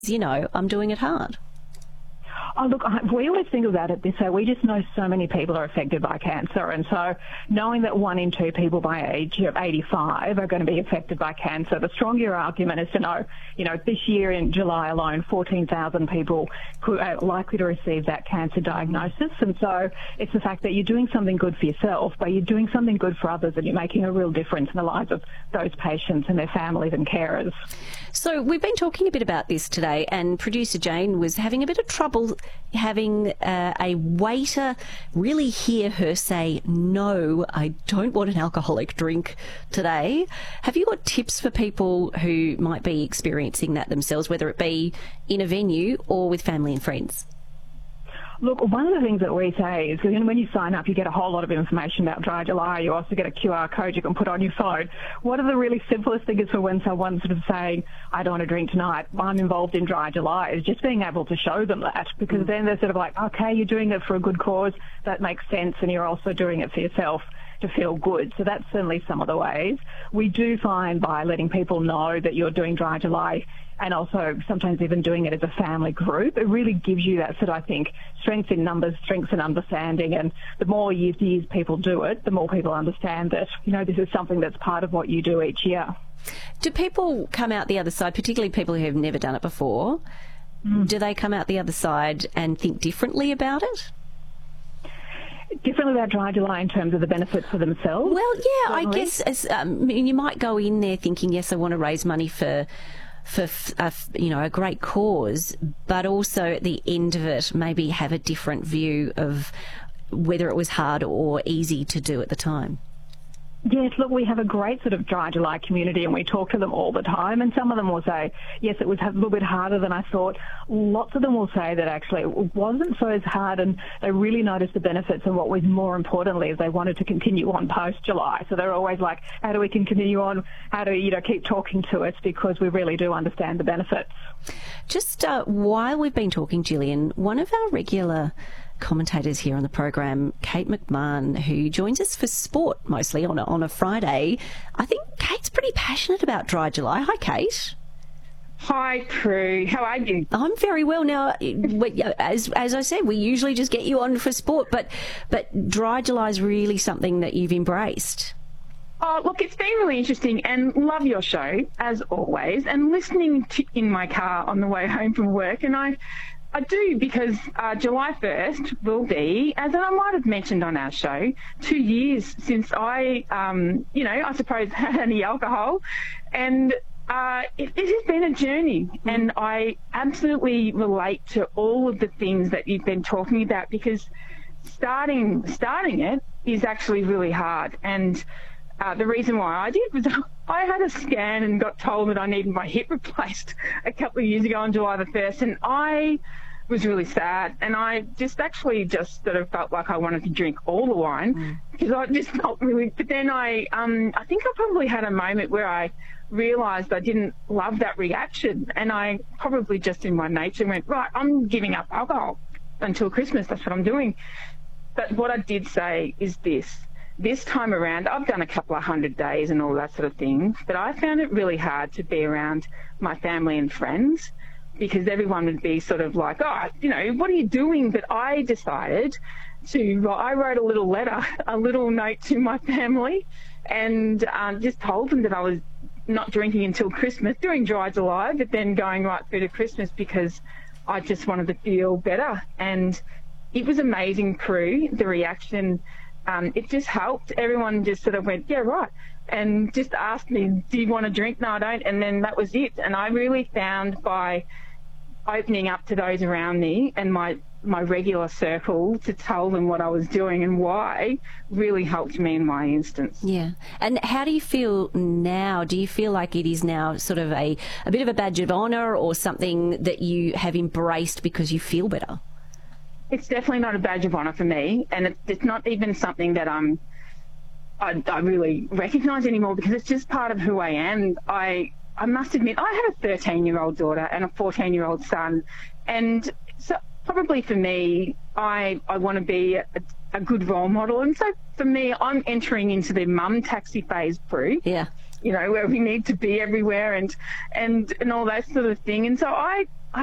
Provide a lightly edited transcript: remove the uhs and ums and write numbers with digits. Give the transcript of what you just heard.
I'm doing it hard. Oh, look, we always think about it this way. We just know so many people are affected by cancer. And so knowing that 1 in 2 people by age of 85 are going to be affected by cancer, the stronger argument is to know, this year in July alone, 14,000 people are likely to receive that cancer diagnosis. And so it's the fact that you're doing something good for yourself, but you're doing something good for others, and you're making a real difference in the lives of those patients and their families and carers. So we've been talking a bit about this today, and producer Jane was having a bit of trouble having a waiter really hear her say, no, I don't want an alcoholic drink today. Have you got tips for people who might be experiencing that themselves, whether it be in a venue or with family and friends? Look, one of the things that we say is when you sign up, you get a whole lot of information about Dry July. You also get a QR code you can put on your phone. One of the really simplest things for when someone's sort of saying, I don't want to drink tonight, I'm involved in Dry July, is just being able to show them that, because then they're sort of like, okay, you're doing it for a good cause. That makes sense, and you're also doing it for yourself to feel good. So that's certainly some of the ways. We do find by letting people know that you're doing Dry July, and also sometimes even doing it as a family group, it really gives you that sort of, I think, strength in numbers, strength in understanding. And the more years people do it, the more people understand that, this is something that's part of what you do each year. Do people come out the other side, particularly people who have never done it before, do they come out the other side and think differently about it? Differently about Dry July in terms of the benefits for themselves? Well, yeah, I guess you might go in there thinking, yes, I want to raise money for a great cause, but also at the end of it maybe have a different view of whether it was hard or easy to do at the time. Yes, look, we have a great sort of Dry July community, and we talk to them all the time, and some of them will say, yes, it was a little bit harder than I thought. Lots of them will say that actually it wasn't so as hard, and they really noticed the benefits, and what was more importantly is they wanted to continue on post-July. So they're always like, how do we continue on? How do we, keep talking to us, because we really do understand the benefits. Just while we've been talking, Gillian, one of our regular commentators here on the program, Kate McMahon, who joins us for sport mostly on a Friday. I think Kate's pretty passionate about Dry July. Hi, Kate. Hi, Prue. How are you? I'm very well. Now, as I said, we usually just get you on for sport, but Dry July is really something that you've embraced. Oh, look, it's been really interesting, and love your show, as always, and listening in my car on the way home from work, and I do, because July 1st will be, as I might have mentioned on our show, 2 years since I suppose had any alcohol. And it has been a journey. And I absolutely relate to all of the things that you've been talking about, because starting it is actually really hard. And the reason why I did was I had a scan and got told that I needed my hip replaced a couple of years ago on July the 1st, and I was really sad, and I just sort of felt like I wanted to drink all the wine, because I just felt really, but then I think I probably had a moment where I realised I didn't love that reaction, and I probably just in my nature went, right, I'm giving up alcohol until Christmas, that's what I'm doing. But what I did say is this time around, I've done a couple of 100 days and all that sort of thing, but I found it really hard to be around my family and friends, because everyone would be sort of like, oh, what are you doing? But I decided I wrote a little letter, a little note to my family, and just told them that I was not drinking until Christmas, doing Dry July, but then going right through to Christmas, because I just wanted to feel better. And it was amazing, Prue, the reaction. It just helped. Everyone just sort of went, yeah, right, and just asked me, do you want to drink? No, I don't. And then that was it. And I really found by opening up to those around me and my regular circle to tell them what I was doing and why really helped me in my instance. Yeah. And how do you feel now? Do you feel like it is now sort of a bit of a badge of honour, or something that you have embraced because you feel better? It's definitely not a badge of honour for me, and it's not even something that I really recognise anymore, because it's just part of who I am. I must admit, I have a 13-year-old daughter and a 14-year-old son, and so probably for me, I want to be a good role model. And so for me, I'm entering into the mum taxi phase, Prue. Yeah. Where we need to be everywhere and all that sort of thing. And so I